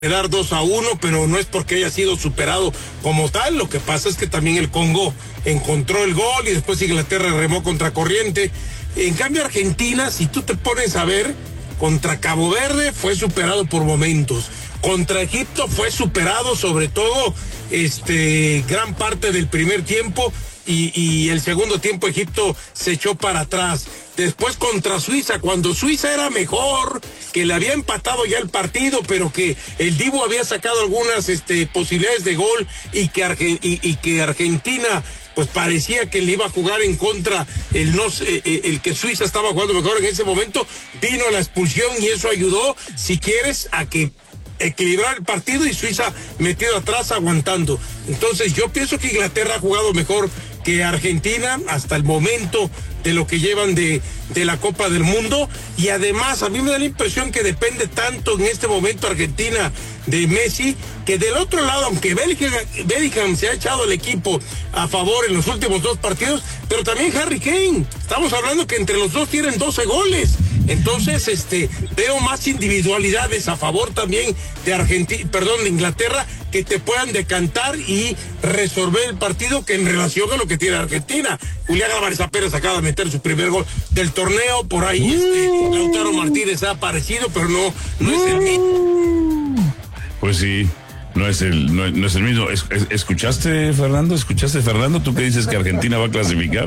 quedar 2-1, pero no es porque haya sido superado como tal. Lo que pasa es que también el Congo encontró el gol y después Inglaterra remó contra corriente. En cambio Argentina, si tú te pones a ver, contra Cabo Verde fue superado por momentos, contra Egipto fue superado sobre todo gran parte del primer tiempo, y el segundo tiempo Egipto se echó para atrás. Después contra Suiza, cuando Suiza era mejor, que le había empatado ya el partido, pero que el Dibu había sacado algunas posibilidades de gol, y que Argentina pues parecía que le iba a jugar en contra el que Suiza estaba jugando mejor en ese momento. Vino la expulsión y eso ayudó, si quieres, a que equilibrar el partido, y Suiza metido atrás aguantando. Entonces yo pienso que Inglaterra ha jugado mejor que Argentina hasta el momento de lo que llevan de la Copa del Mundo, y además a mí me da la impresión que depende tanto en este momento Argentina de Messi, que del otro lado, aunque Bellingham se ha echado el equipo a favor en los últimos 2 partidos, pero también Harry Kane, estamos hablando que entre los dos tienen 12 goles. Entonces, veo más individualidades a favor también de Inglaterra, que te puedan decantar y resolver el partido, que en relación a lo que tiene Argentina. Julián Álvarez Pérez acaba de meter su primer gol del torneo, por ahí Lautaro Martínez ha aparecido, pero no es el mismo. Pues sí. No es el mismo. ¿Escuchaste, Fernando? ¿Tú qué dices que Argentina va a clasificar?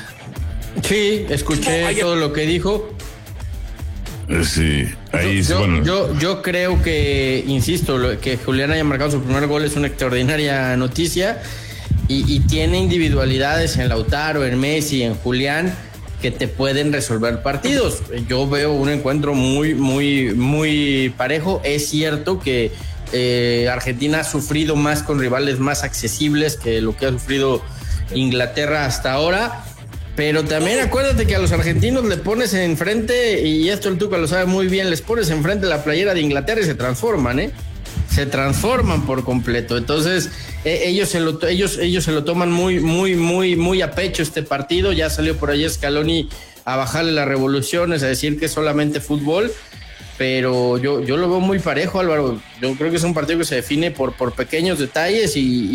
Sí, escuché todo lo que dijo. Sí, ahí yo creo que, insisto, que Julián haya marcado su primer gol es una extraordinaria noticia, y tiene individualidades en Lautaro, en Messi, en Julián, que te pueden resolver partidos. Yo veo un encuentro muy, muy, muy parejo. Es cierto que Argentina ha sufrido más con rivales más accesibles que lo que ha sufrido Inglaterra hasta ahora, pero también acuérdate que a los argentinos le pones enfrente, y esto el Tuca lo sabe muy bien, les pones enfrente la playera de Inglaterra y se transforman, se transforman por completo. Entonces ellos se lo toman muy, muy, muy, muy a pecho este partido. Ya salió por ahí Scaloni a bajarle las revoluciones, a decir que es solamente fútbol, pero yo lo veo muy parejo, Álvaro. Yo creo que es un partido que se define por pequeños detalles,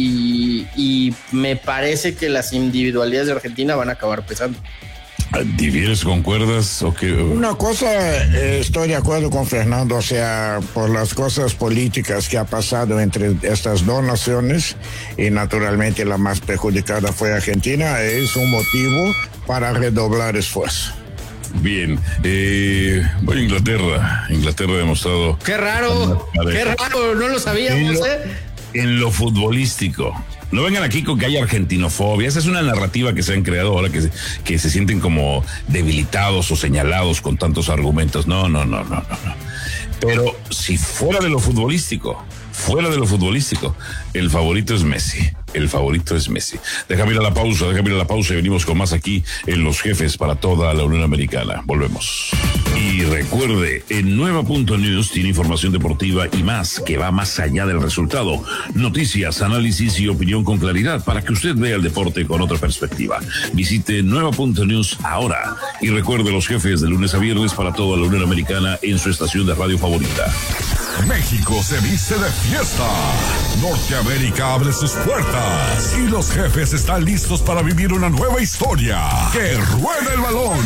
y me parece que las individualidades de Argentina van a acabar pesando. ¿Difieres, concuerdas o qué? Una cosa, estoy de acuerdo con Fernando, o sea, por las cosas políticas que ha pasado entre estas dos naciones, y naturalmente la más perjudicada fue Argentina, es un motivo para redoblar esfuerzo. Bien, voy a Inglaterra. Inglaterra ha demostrado... ¡Qué raro! No lo sabíamos, En lo futbolístico. No vengan aquí con que hay argentinofobia. Esa es una narrativa que se han creado ahora, que se sienten como debilitados o señalados con tantos argumentos. No. Pero si fuera de lo futbolístico, el favorito es Messi. Déjame ir a la pausa y venimos con más aquí en Los Jefes para toda la Unión Americana. Volvemos. Y recuerde, en Nueva.News tiene información deportiva y más, que va más allá del resultado. Noticias, análisis y opinión con claridad para que usted vea el deporte con otra perspectiva. Visite Nueva.News ahora. Y recuerde, Los Jefes, de lunes a viernes para toda la Unión Americana en su estación de radio favorita. México se viste de fiesta. Norteamérica abre sus puertas y los jefes están listos para vivir una nueva historia. ¡Que ruede el balón!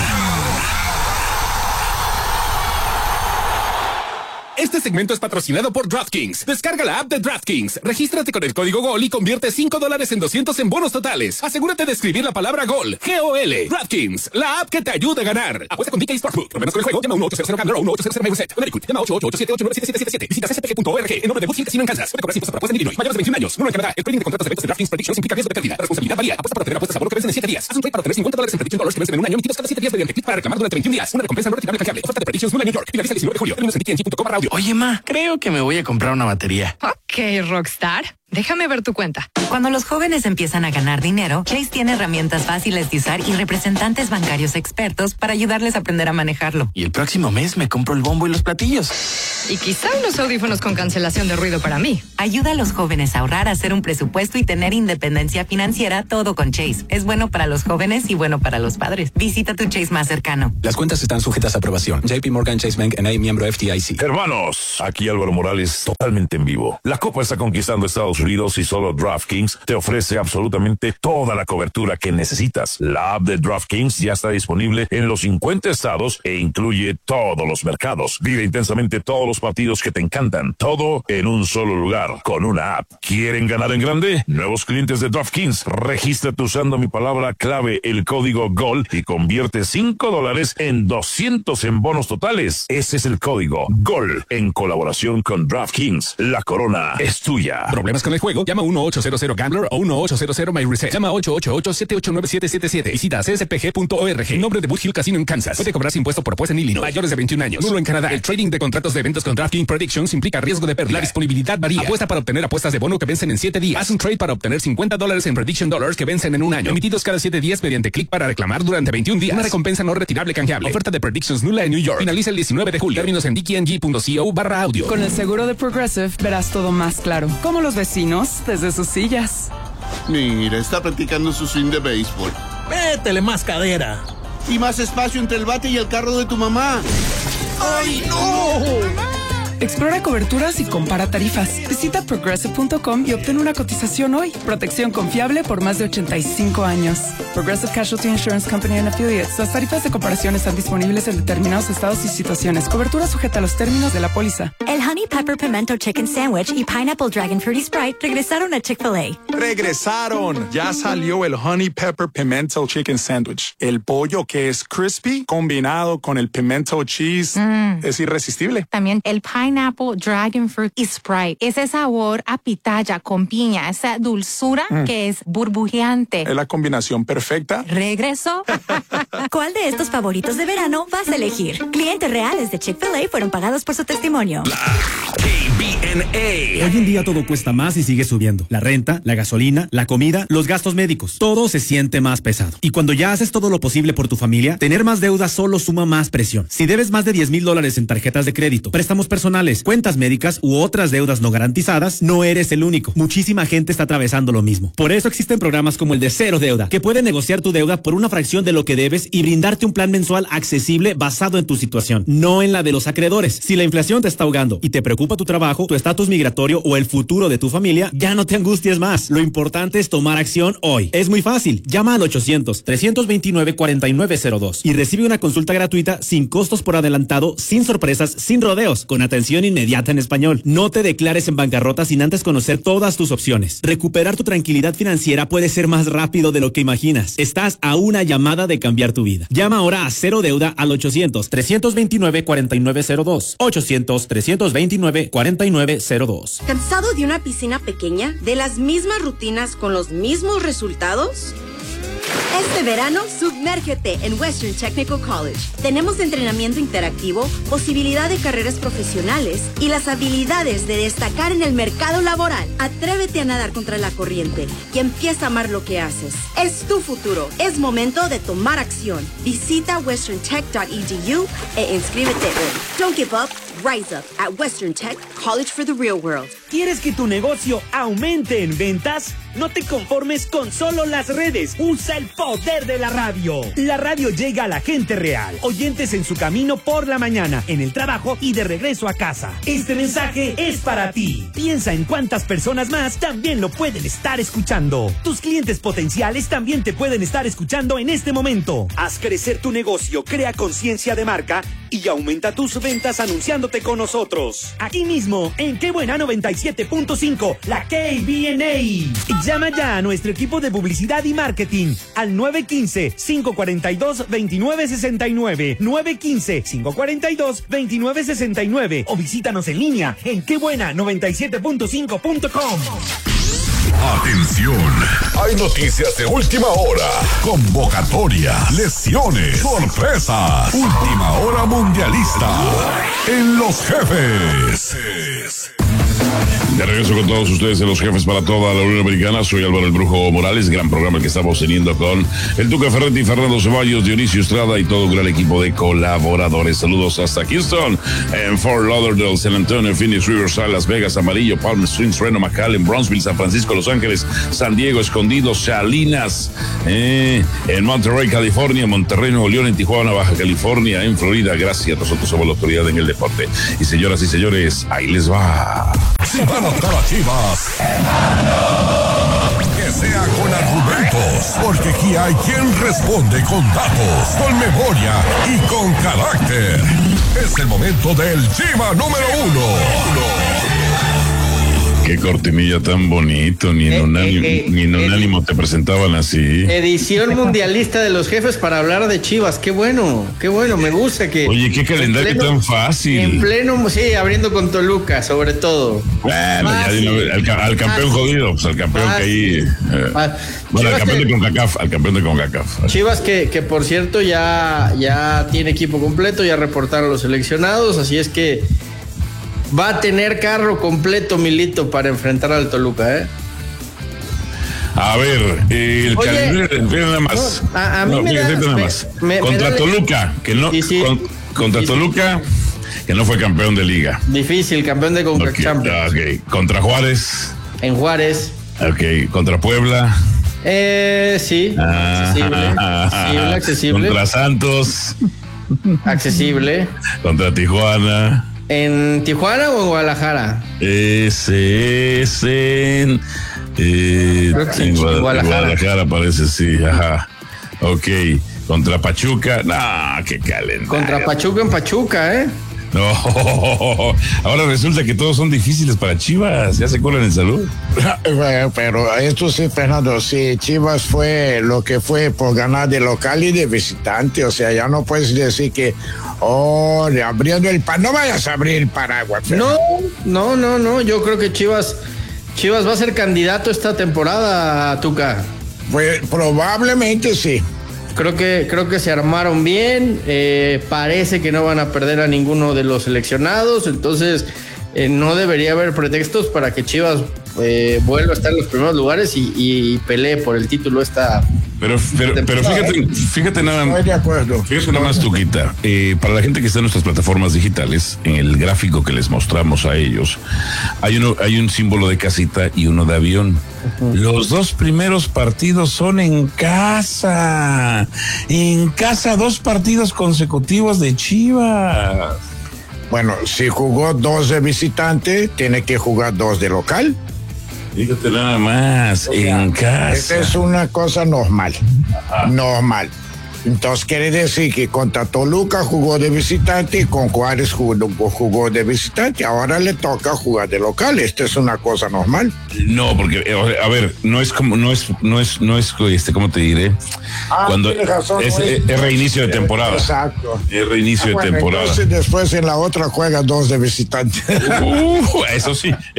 Este segmento es patrocinado por DraftKings. Descarga la app de DraftKings, regístrate con el código GOL y convierte $5 en 200 en bonos totales. Asegúrate de escribir la palabra GOL, G-O-L. DraftKings, la app que te ayuda a ganar. Apuesta con DK Sportsbook. Problemas con el juego, llama 1-800-GAMBLER o 1-800-MUSET. Connecticut, llama 888-789-7777. Visita ccpg.org. En nombre de Booking Casino en Kansas. Puede cobrar impuestos por apuestas en Illinois. Mayores de 21 años. Número en Canadá. El trading de contratos de eventos de DraftKings Predictions implica riesgo de pérdida. La responsabilidad varía. Apuesta para tener apuestas a bono que vencen en 7 días. Haz un trade para obtener $50 en prediction dollars que vencen en un año, emitidos cada 7 días mediante clic para reclamar durante 21 días. Una recompensa no retirable canjeable. Oferta de Predictions New New York. Finaliza el 19 de julio. Términos en DKNG.com/audio. Oye, ma, creo que me voy a comprar una batería. Ok, Rockstar. déjame ver tu cuenta. Cuando los jóvenes empiezan a ganar dinero, Chase tiene herramientas fáciles de usar y representantes bancarios expertos para ayudarles a aprender a manejarlo. Y el próximo mes me compro el bombo y los platillos. Y quizá unos audífonos con cancelación de ruido para mí. Ayuda a los jóvenes a ahorrar, a hacer un presupuesto y tener independencia financiera, todo con Chase. Es bueno para los jóvenes y bueno para los padres. Visita tu Chase más cercano. Las cuentas están sujetas a aprobación. JP Morgan Chase Bank N.A., miembro FDIC. Hermanos, aquí Álvaro Morales, totalmente en vivo. La Copa está conquistando Estados Unidos y solo DraftKings te ofrece absolutamente toda la cobertura que necesitas. La app de DraftKings ya está disponible en los 50 estados e incluye todos los mercados. Vive intensamente todos los partidos que te encantan. Todo en un solo lugar, con una app. ¿Quieren ganar en grande? Nuevos clientes de DraftKings, regístrate usando mi palabra clave, el código GOL, y convierte $5 en 200 en bonos totales. Ese es el código GOL, en colaboración con DraftKings. La corona es tuya. ¿Problemas con el juego? Llama 1-800-GAMBLER o 1-800-MyReset. Llama 888-789-7777. Visita cspg.org. Nombre de Boot Hill Casino en Kansas. Puede cobrarse impuesto por puesto en Illinois. Mayores de 21 años. Nulo en Canadá. El trading de contratos de eventos con DraftKings Predictions implica riesgo de pérdida. La disponibilidad varía. Apuesta para obtener apuestas de bono que vencen en 7 días. Haz un trade para obtener $50 en Prediction Dollars que vencen en un año. Emitidos cada 7 días mediante clic para reclamar durante 21 días. Una recompensa no retirable canjeable. Oferta de Predictions nula en New York. Finaliza el 19 de julio. Términos en dkng.co/audio. Con el seguro de Progressive verás todo más claro. Como los vecinos desde sus sillas. Mira, está practicando su swing de béisbol. Métele más cadera. Y más espacio entre el bate y el carro de tu mamá. ¡Ay, no! Explora coberturas y compara tarifas. Visita progressive.com y obtén una cotización hoy. Protección confiable por más de 85 años. Progressive Casualty Insurance Company and Affiliates. Las tarifas de comparación están disponibles en determinados estados y situaciones. Cobertura sujeta a los términos de la póliza. El Honey Pepper Pimento Chicken Sandwich y Pineapple Dragon Fruity Sprite regresaron a Chick-fil-A. ¡Regresaron! Ya salió el Honey Pepper Pimento Chicken Sandwich. El pollo que es crispy combinado con el pimento cheese es irresistible. También el Pineapple Dragon Fruit y Sprite. Ese sabor a pitaya con piña, esa dulzura que es burbujeante. Es la combinación perfecta. ¿Regreso? ¿Cuál de estos favoritos de verano vas a elegir? Clientes reales de Chick-fil-A fueron pagados por su testimonio. KBNA. Hoy en día todo cuesta más y sigue subiendo. La renta, la gasolina, la comida, los gastos médicos. Todo se siente más pesado. Y cuando ya haces todo lo posible por tu familia, tener más deuda solo suma más presión. Si debes más de $10,000 en tarjetas de crédito, préstamos personales, cuentas médicas u otras deudas no garantizadas, no eres el único. Muchísima gente está atravesando lo mismo. Por eso existen programas como el de Cero Deuda, que puede negociar tu deuda por una fracción de lo que debes y brindarte un plan mensual accesible basado en tu situación, no en la de los acreedores. Si la inflación te está ahogando y te preocupa tu trabajo, tu estatus migratorio o el futuro de tu familia, ya no te angusties más. Lo importante es tomar acción hoy. Es muy fácil. Llama al 800-329-4902 y recibe una consulta gratuita sin costos por adelantado, sin sorpresas, sin rodeos, con atención inmediata en español. No te declares en bancarrota sin antes conocer todas tus opciones. Recuperar tu tranquilidad financiera puede ser más rápido de lo que imaginas. Estás a una llamada de cambiar tu vida. Llama ahora a Cero Deuda al 800-329-4902. 800-329-4902. ¿Cansado de una piscina pequeña? ¿De las mismas rutinas con los mismos resultados? Este verano, sumérgete en Western Technical College. Tenemos entrenamiento interactivo, posibilidad de carreras profesionales y las habilidades de destacar en el mercado laboral. Atrévete a nadar contra la corriente y empieza a amar lo que haces. Es tu futuro. Es momento de tomar acción. Visita westerntech.edu e inscríbete hoy. Don't give up. Rise up at Western Tech College for the Real World. ¿Quieres que tu negocio aumente en ventas? No te conformes con solo las redes. Usa el poder de la radio. La radio llega a la gente real. Oyentes en su camino por la mañana, en el trabajo y de regreso a casa. Este mensaje es para ti. Piensa en cuántas personas más también lo pueden estar escuchando. Tus clientes potenciales también te pueden estar escuchando en este momento. Haz crecer tu negocio, crea conciencia de marca y aumenta tus ventas anunciándote con nosotros. Aquí mismo, en Qué Buena 97.5, la KBNA. Llama ya a nuestro equipo de publicidad y marketing al 915-542-2969. 915-542-2969. O visítanos en línea en quebuena97.5.com. Atención, hay noticias de última hora, convocatoria, lesiones, sorpresas, última hora mundialista en Los Jefes. De regreso con todos ustedes en Los Jefes para toda la Unión Americana. Soy Álvaro el Brujo Morales. Gran programa que estamos teniendo con el Tuca Ferretti, Fernando Ceballos, Dionisio Estrada y todo un gran equipo de colaboradores. Saludos hasta Houston, en Fort Lauderdale, San Antonio, Phoenix, Riverside, Las Vegas, Amarillo, Palm Springs, Reno, McAllen, Brownsville, San Francisco, Los Ángeles, San Diego, Escondido, Salinas, en Monterrey, California, Monterrey, Nuevo León, en Tijuana, Baja California, en Florida. Gracias, nosotros somos la autoridad en el deporte. Y señoras y señores, ahí les va. Si van a estar a Chivas, que sea con argumentos, porque aquí hay quien responde con datos, con memoria y con carácter. Es el momento del Chiva número 1. Qué cortinilla tan bonito, ni en Unánimo te presentaban así. Edición mundialista de Los Jefes para hablar de Chivas, qué bueno, me gusta que... Oye, qué calendario tan fácil. En pleno, sí, abriendo con Toluca, sobre todo. Bueno, ya al campeón jodido, pues al campeón que ahí... bueno, al campeón de CONCACAF. Chivas que por cierto ya tiene equipo completo, ya reportaron los seleccionados, así es que va a tener carro completo Milito para enfrentar al Toluca, ¿eh? A ver, el calendario nada más. A mí nada más. Contra Toluca, que no... Sí. Contra Toluca, que no fue campeón de liga. Difícil, campeón de CONCACAF Champions. Okay. Contra Juárez. En Juárez. Ok, contra Puebla. Sí. Accesible. Contra Santos. Accesible. Contra Tijuana. ¿En Tijuana o en Guadalajara? En Guadalajara parece, sí, ajá. Ok, contra Pachuca, qué calendario. Contra Pachuca en Pachuca, ¿eh? No, ahora resulta que todos son difíciles para Chivas, ya se cuelan en salud. Pero esto sí, Fernando, sí, Chivas fue lo que fue por ganar de local y de visitante, o sea, ya no puedes decir que, abriendo no vayas a abrir el paraguas. No, yo creo que Chivas va a ser candidato esta temporada, Tuca. Pues probablemente sí. Creo que se armaron bien, parece que no van a perder a ninguno de los seleccionados, entonces no debería haber pretextos para que Chivas vuelva a estar en los primeros lugares y pelee por el título esta. Pero fíjate nada más. Estoy de acuerdo. Fíjate nada más, Tuquita. Para la gente que está en nuestras plataformas digitales, en el gráfico que les mostramos a ellos, hay un símbolo de casita y uno de avión. Los dos primeros partidos son en casa. En casa, 2 partidos consecutivos de Chivas. Bueno, si jugó 2 de visitante, tiene que jugar 2 de local. Fíjate nada más, en casa. Esta es una cosa normal. Normal. Entonces quiere decir que contra Toluca jugó de visitante y con Juárez jugó de visitante. Ahora le toca jugar de local. Esta es una cosa normal. No, porque, a ver, no es ¿cómo te diré? Cuando razón, es reinicio de temporada. Exacto. Es reinicio de temporada. Entonces después en la otra juega 2 de visitante. Eso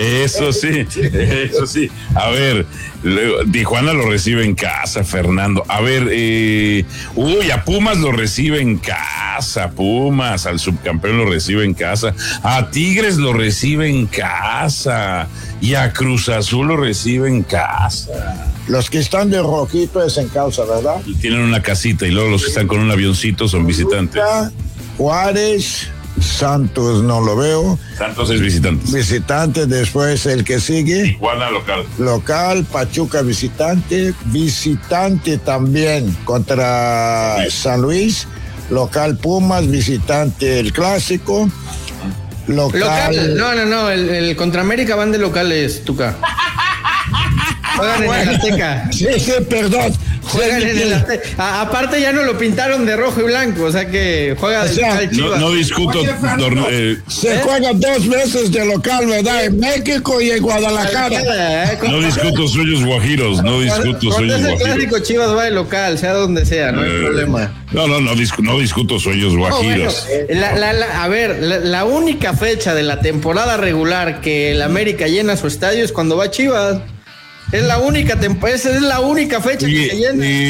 sí. A ver, Tijuana lo recibe en casa, Fernando. A ver, a Pumas lo recibe en casa, Pumas, al subcampeón lo recibe en casa, a Tigres lo recibe en casa y a Cruz Azul lo recibe en casa. Los que están de rojito es en casa, ¿verdad? Y tienen una casita y luego los que están con un avioncito son visitantes. Juárez, Santos no lo veo. Santos es visitante. Visitante, después el que sigue. Tijuana local. Local, Pachuca visitante. Visitante también contra San Luis. Local Pumas, visitante el Clásico. Local. No, el contra América van de locales, Tuca. Juegan en el Azteca. Sí, perdón. Juegan en el Azteca. Aparte ya no lo pintaron de rojo y blanco, o sea que juega de local Chivas. No discuto. Se juega 2 veces de local, ¿verdad? En México y en Guadalajara. No discuto suyos guajiros, Cuando es el clásico Chivas va de local, sea donde sea, no hay problema. No discuto sueños guajiros. La única fecha de la temporada regular que el América llena su estadio es cuando va Chivas. Esa es la única fecha que se llena.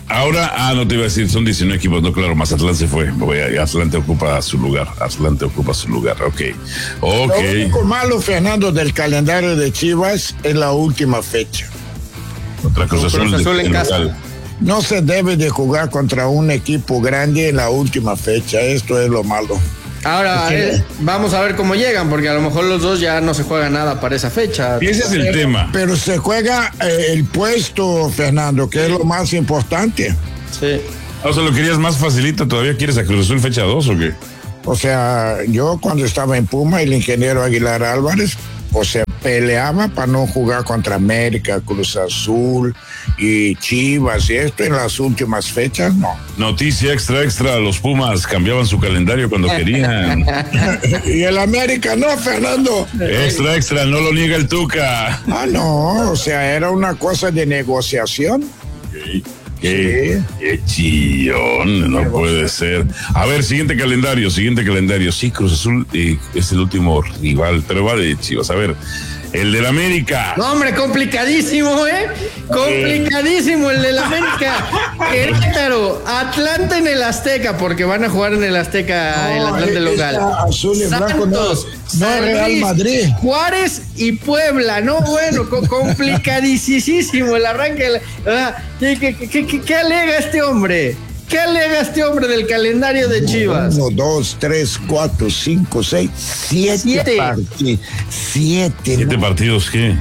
Ahora, no te iba a decir, son 19 equipos, no, claro, Mazatlán se fue, Atlante ocupa su lugar, ok. Lo único malo, Fernando, del calendario de Chivas es la última fecha. Otra cosa, Cruz Azul en casa. No se debe de jugar contra un equipo grande en la última fecha, esto es lo malo. Ahora, vamos a ver cómo llegan, porque a lo mejor los dos ya no se juega nada para esa fecha. Y ese es el tema. Pero se juega el puesto, Fernando, que es lo más importante. Sí. O sea, ¿lo querías más facilito? ¿Todavía quieres a Cruz Azul fecha 2 o qué? O sea, yo cuando estaba en Puma, el ingeniero Aguilar Álvarez, o sea, peleaba para no jugar contra América, Cruz Azul y Chivas y esto en las últimas fechas, no. Noticia extra, los Pumas cambiaban su calendario cuando querían. Y el América no, Fernando. Extra, no lo niega el Tuca. No, o sea, era una cosa de negociación. Qué chillón, no puede ser. A ver, siguiente calendario. Sí, Cruz Azul es el último rival, pero va de Chivas. A ver, el del América. No, hombre, complicadísimo, complicadísimo el del América. Querétaro, Atlanta en el Azteca, porque van a jugar en el Azteca, el Atlante local. Azul y blanco, no Real Madrid. Juárez y Puebla, no, bueno, complicadísimo el arranque. ¿Qué alega este hombre? ¿Qué alega este hombre del calendario de Chivas? 1, 2, 3, 4, 5, 6, 7 partidos. 7 partidos, ¿qué?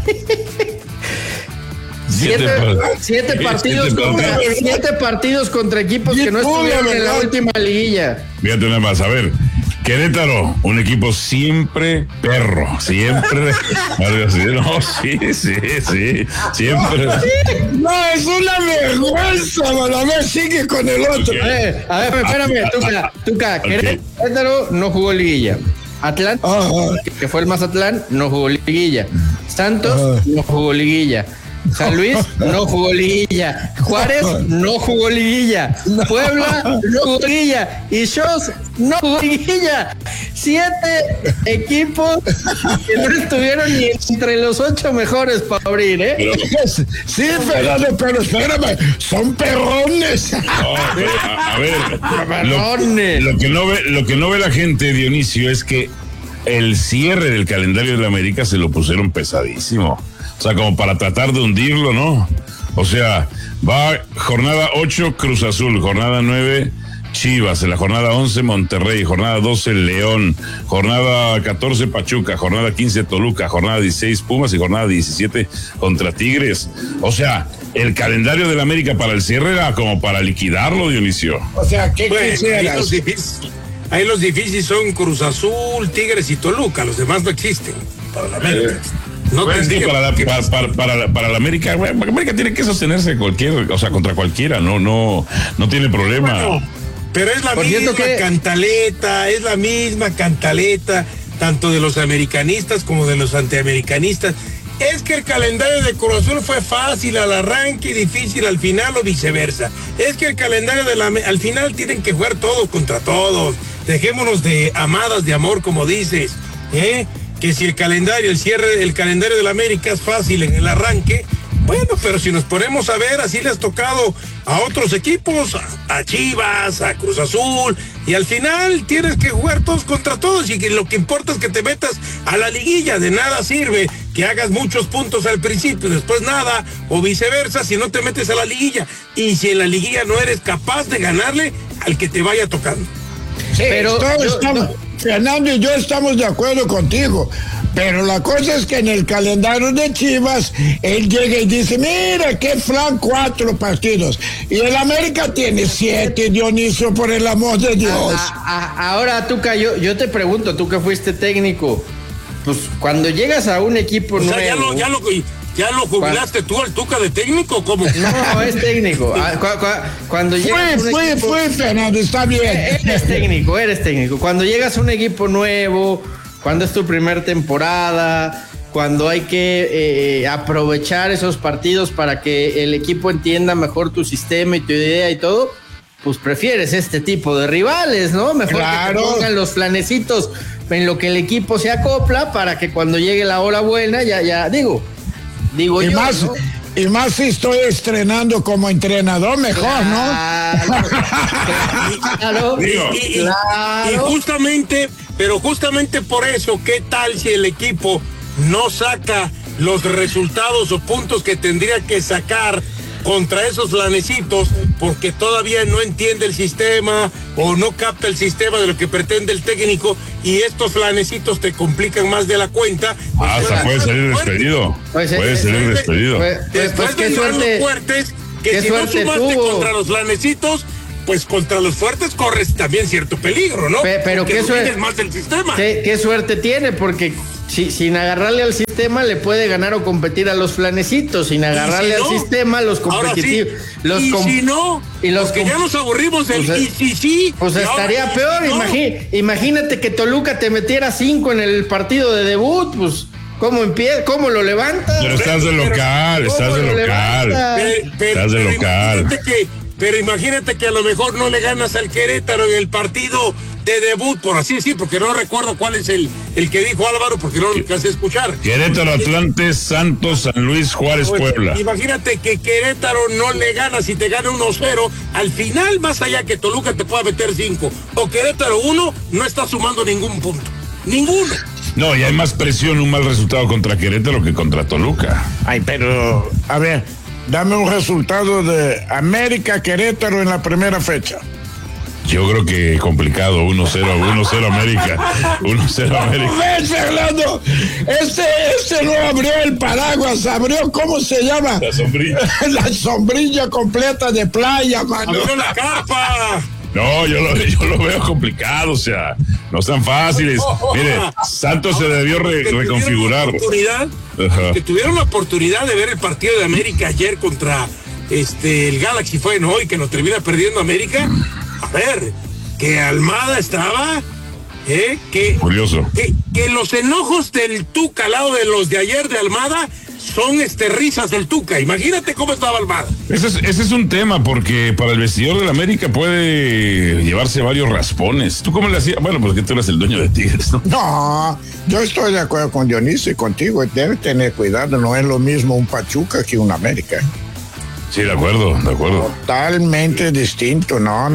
7 partidos contra equipos que no estuvieron en la última liguilla. Fíjate nada más, a ver. Querétaro, un equipo siempre perro, siempre. No, sí, siempre. No, es una vergüenza, a ver, sigue con el otro. A ver, espérame, Tuca, Querétaro no jugó liguilla. Atlanta, que fue el Mazatlán, no jugó liguilla. Santos no jugó liguilla. San Luis no jugó liguilla. Juárez no jugó liguilla. Puebla no jugó liguilla. Y Xochitl no jugó liguilla. 7 equipos que no estuvieron ni entre los 8 mejores para abrir, Sí, Fernando, pero espérame, son perrones. A ver, lo que no ve la gente, Dionisio, es que el cierre del calendario de la América se lo pusieron pesadísimo. O sea, como para tratar de hundirlo, ¿no? O sea, va jornada 8 Cruz Azul, jornada 9 Chivas, en la jornada 11 Monterrey, jornada 12 León, jornada 14 Pachuca, jornada 15 Toluca, jornada 16 Pumas y jornada 17 contra Tigres. O sea, el calendario del América para el cierre era como para liquidarlo, Dionisio. O sea, ¿qué quisieras? Ahí los difíciles son Cruz Azul, Tigres y Toluca, los demás no existen para la América. No para la América, América tiene que sostenerse contra cualquiera, no tiene problema. Bueno, pero es la misma cantaleta, tanto de los americanistas como de los antiamericanistas. Es que el calendario de Cruz Azul fue fácil al arranque y difícil al final o viceversa. Es que el calendario al final tienen que jugar todos contra todos. Dejémonos de amadas de amor, como dices, que si el calendario de la América es fácil en el arranque, bueno, pero si nos ponemos a ver, así le has tocado a otros equipos, a Chivas, a Cruz Azul, y al final tienes que jugar todos contra todos, y que lo que importa es que te metas a la liguilla. De nada sirve que hagas muchos puntos al principio, después nada, o viceversa, si no te metes a la liguilla, y si en la liguilla no eres capaz de ganarle al que te vaya tocando. Sí, pero Fernando y yo estamos de acuerdo contigo, pero la cosa es que en el calendario de Chivas él llega y dice, mira qué flan, 4 partidos, y el América tiene 7, Dionisio, por el amor de Dios. Ahora, Tuca, yo te pregunto, tú que fuiste técnico, pues cuando llegas a un equipo nuevo... ¿Ya lo jubilaste tú al Tuca de técnico? ¿Cómo? No, es técnico. Cuando llegas fue, Fernando, está bien. Eres técnico. Cuando llegas a un equipo nuevo, cuando es tu primer temporada, cuando hay que aprovechar esos partidos para que el equipo entienda mejor tu sistema y tu idea y todo, pues prefieres este tipo de rivales, ¿no? Mejor que te pongan los planecitos en lo que el equipo se acopla para que cuando llegue la hora buena, ya digo y yo, más, ¿no? Y más si estoy estrenando como entrenador, mejor, ¿no? Claro. Y justamente, pero justamente por eso, ¿qué tal si el equipo no saca los resultados o puntos que tendría que sacar contra esos flanecitos porque todavía no entiende el sistema o no capta el sistema de lo que pretende el técnico y estos flanecitos te complican más de la cuenta? Hasta puede salir despedido. Puede salir despedido. Después de los fuertes, que si no sumaste contra los flanecitos, pues contra los fuertes corres también cierto peligro, ¿no? Pero qué suerte más el sistema. ¿Qué suerte tiene? Porque sin agarrarle al sistema le puede ganar o competir a los flanecitos. Sin agarrarle al sistema, los competitivos. Que ya nos aburrimos del sí. Pues estaría peor. Imagínate que Toluca te metiera 5 en el partido de debut, pues. ¿Cómo lo levantas? Pero estás de local. Pero imagínate que a lo mejor no le ganas al Querétaro en el partido de debut, por así decir, porque no recuerdo cuál es el que dijo Álvaro, porque no lo alcancé a escuchar. Querétaro, Atlantes, Santos, San Luis, Juárez, Puebla. Imagínate que Querétaro no le gana, si te gana 1-0, al final, más allá que Toluca te pueda meter 5, o Querétaro 1, no está sumando ningún punto. Ninguno. No, y hay más presión, un mal resultado contra Querétaro que contra Toluca. Ay, pero, a ver, dame un resultado de América Querétaro en la primera fecha. Yo creo que complicado, 1-0 América. 1-0 América. ¡Ven, Fernando! Este no abrió el paraguas, abrió, ¿cómo se llama? La sombrilla. La sombrilla completa de playa, mano. ¡Abrió la carpa! No, yo lo veo complicado, o sea, no están fáciles. Mire, Santos se debió reconfigurar. Que tuvieron la oportunidad de ver el partido de América ayer contra el Galaxy, fue, ¿no? Y que lo termina perdiendo América. A ver, que Almada estaba, curioso. Que los enojos del Tuca al lado de los de ayer de Almada son risas del Tuca. Imagínate cómo estaba Almada. Ese es un tema, porque para el vestidor del América puede llevarse varios raspones. ¿Tú cómo le hacías? Bueno, porque tú eres el dueño de Tigres, ¿no? No, yo estoy de acuerdo con Dionisio y contigo. Debe tener cuidado, no es lo mismo un Pachuca que un América. Sí, de acuerdo. Totalmente distinto. No.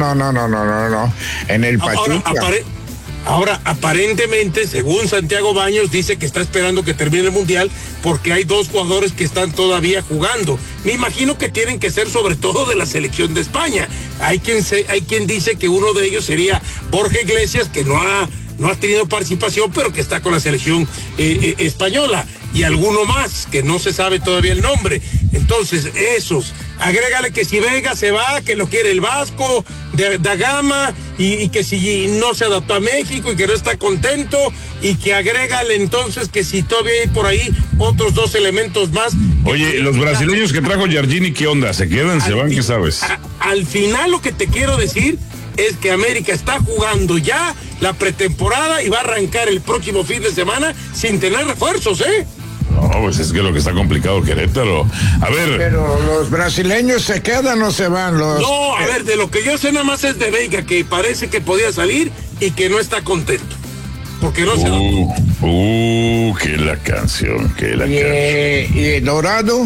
En el Pachuca. Ahora, aparentemente, según Santiago Baños, dice que está esperando que termine el Mundial porque hay 2 jugadores que están todavía jugando. Me imagino que tienen que ser sobre todo de la selección de España. Hay quien dice que uno de ellos sería Borja Iglesias, que no ha tenido participación, pero que está con la selección española. Y alguno más, que no se sabe todavía el nombre. Entonces, esos, agrégale que si Vega se va, que lo quiere el Vasco, da Gama, y que si no se adaptó a México y que no está contento, y que agrégale entonces que si todavía hay por ahí otros 2 elementos más. Oye, los brasileños que trajo Giardini, ¿qué onda? ¿Se quedan, se van? ¿Qué sabes? Al final lo que te quiero decir es que América está jugando ya la pretemporada y va a arrancar el próximo fin de semana sin tener refuerzos, No, pues es que lo que está complicado Querétaro. A ver. Pero los brasileños se quedan o se van No, a ver, de lo que yo sé nada más es de Vega, que parece que podía salir y que no está contento. Porque no se que la canción, ¿Y Dorado?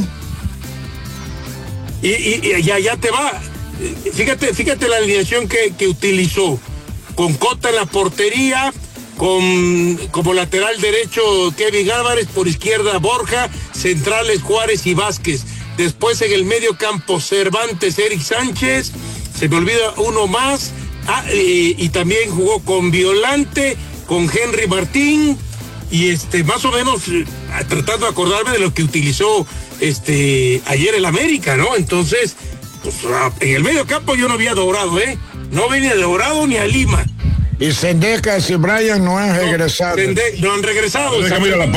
Y ya te va. Fíjate la alineación que utilizó. Con Cota en la portería, como lateral derecho Kevin Álvarez, por izquierda Borja, centrales Juárez y Vázquez. Después en el medio campo Cervantes, Eric Sánchez, se me olvida uno más, y también jugó con Violante, con Henry Martín, y más o menos tratando de acordarme de lo que utilizó ayer el América, ¿no? Entonces, pues, en el medio campo yo no había Dorado, no venía de Dorado ni a Lima. Y Sendecas y Brian no han regresado. No han regresado. Déjame ir a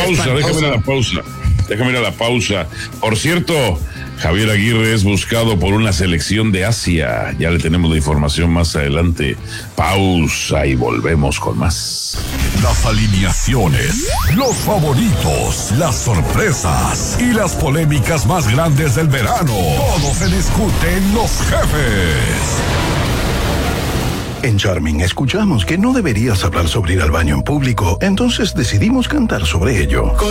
la pausa. Por cierto, Javier Aguirre es buscado por una selección de Asia. Ya le tenemos la información más adelante. Pausa y volvemos con más. Las alineaciones, los favoritos, las sorpresas y las polémicas más grandes del verano. Todo se discute en Los Jefes. En Charming escuchamos que no deberías hablar sobre ir al baño en público, entonces decidimos cantar sobre ello.